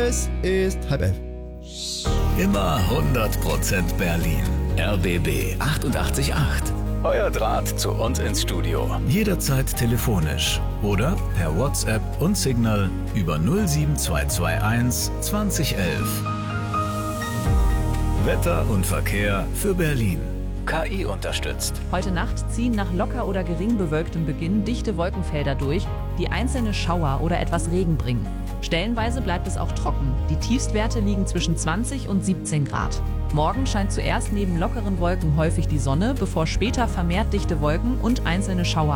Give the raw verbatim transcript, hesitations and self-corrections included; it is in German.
Es ist halb elf. Immer hundert Prozent Berlin. R B B achtundachtzig Komma acht. Euer Draht zu uns ins Studio. Jederzeit telefonisch oder per WhatsApp und Signal über null sieben zwei zwei eins zwanzig elf. Wetter und Verkehr für Berlin. K I unterstützt. Heute Nacht ziehen nach locker oder gering bewölktem Beginn dichte Wolkenfelder durch, die einzelne Schauer oder etwas Regen bringen. Stellenweise bleibt es auch trocken. Die Tiefstwerte liegen zwischen zwanzig und siebzehn Grad. Morgen scheint zuerst neben lockeren Wolken häufig die Sonne, bevor später vermehrt dichte Wolken und einzelne Schauer